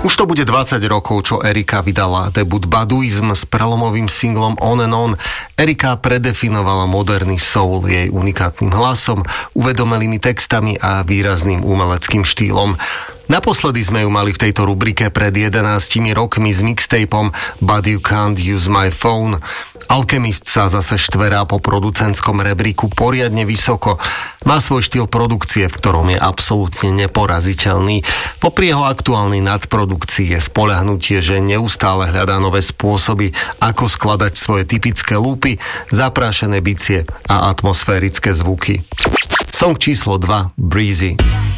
Už to bude 20 rokov, čo Erika vydala debut Baduizm s prelomovým singlom On and On. Erika predefinovala moderný soul jej unikátnym hlasom, uvedomelými textami a výrazným umeleckým štýlom. Naposledy sme ju mali v tejto rubrike pred 11 rokmi s mixtapom But You Can't Use My Phone. Alchemist sa zase štverá po producentskom rebríku poriadne vysoko. Má svoj štýl produkcie, v ktorom je absolútne neporaziteľný. Popri jeho aktuálnej nadprodukcii je spoľahnutie, že neustále hľadá nové spôsoby, ako skladať svoje typické lúpy, zaprášené bicie a atmosférické zvuky. Song číslo 2, Breezy.